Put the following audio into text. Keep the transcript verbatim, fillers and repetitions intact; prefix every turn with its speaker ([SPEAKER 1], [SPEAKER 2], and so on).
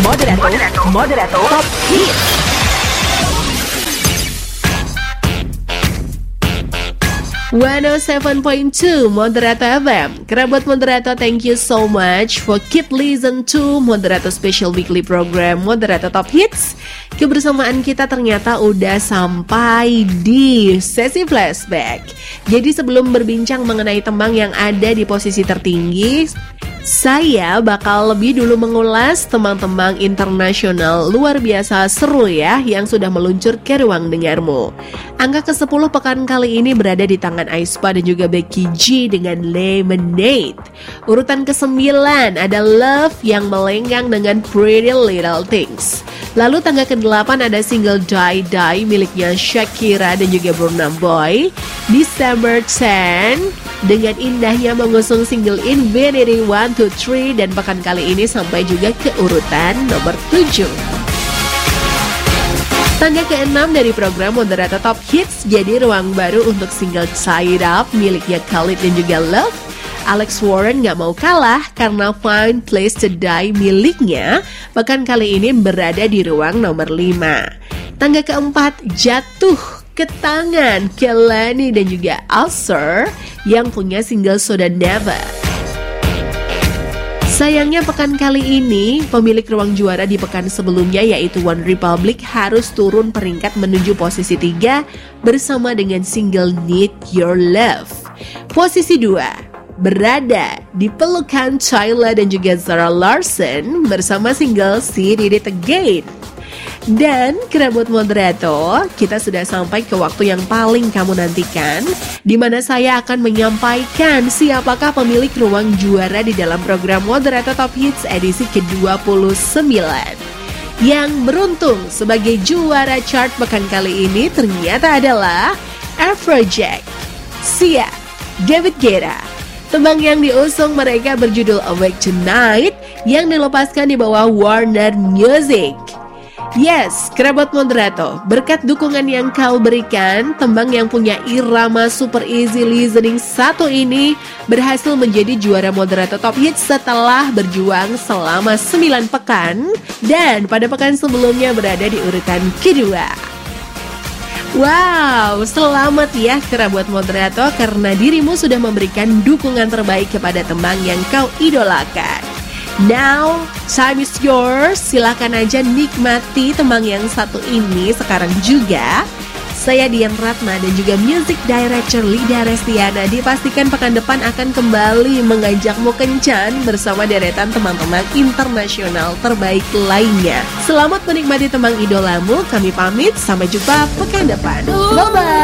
[SPEAKER 1] Moderato, Moderato, Top Hits.
[SPEAKER 2] seratus tujuh point dua Moderato F M. Kerabat Moderato, thank you so much for keep listen to Moderato Special Weekly Program Moderato Top Hits. Kebersamaan kita ternyata udah sampai di sesi flashback. Jadi sebelum berbincang mengenai tembang yang ada di posisi tertinggi, saya bakal lebih dulu mengulas tembang-tembang internasional luar biasa seru ya yang sudah meluncur ke ruang dengarmu. Angka kesepuluh pekan kali ini berada di tangan Aespa dan juga Becky G dengan Lemonade. Urutan kesembilan ada Love yang melenggang dengan Pretty Little Things. Lalu tangga kedelapan ada single Die Die miliknya Shakira dan juga Burna Boy. December tenth dengan indahnya mengusung single Infinity one, two, three dan pekan kali ini sampai juga ke urutan nomor tujuh. Tangga keenam dari program Moderato Top Hits jadi ruang baru untuk single Side Up miliknya Khalid dan juga Love. Alex Warren gak mau kalah karena Find Place to Die miliknya pekan kali ini berada di ruang nomor lima. Tangga keempat jatuh ke tangan Kehlani dan juga Usher yang punya single Soda Never. Sayangnya pekan kali ini pemilik ruang juara di pekan sebelumnya yaitu One Republic harus turun peringkat menuju posisi tiga bersama dengan single Need Your Love. Posisi dua berada di pelukan Tyla dan juga Zara Larsson bersama single She Did It Again. Dan kerabat Moderato, kita sudah sampai ke waktu yang paling kamu nantikan, di mana saya akan menyampaikan siapakah pemilik ruang juara di dalam program Moderato Top Hits edisi ke dua puluh sembilan. Yang beruntung sebagai juara chart pekan kali ini ternyata adalah Afrojack, Sia, David Guetta. Tembang yang diusung mereka berjudul Awake Tonight yang dilepaskan di bawah Warner Music. Yes, kerabat Moderato, berkat dukungan yang kau berikan, tembang yang punya irama super easy listening satu ini berhasil menjadi juara Moderato Top Hits setelah berjuang selama sembilan pekan dan pada pekan sebelumnya berada di urutan kedua. Wow, selamat ya kerabat Moderato karena dirimu sudah memberikan dukungan terbaik kepada tembang yang kau idolakan. Now, time is yours. Silakan aja nikmati tembang yang satu ini sekarang juga. Saya Dian Ratna dan juga Music Director Lida Restiana dipastikan pekan depan akan kembali mengajakmu kencan bersama deretan teman-teman internasional terbaik lainnya. Selamat menikmati tembang idolamu. Kami pamit, sampai jumpa pekan depan. Bye-bye.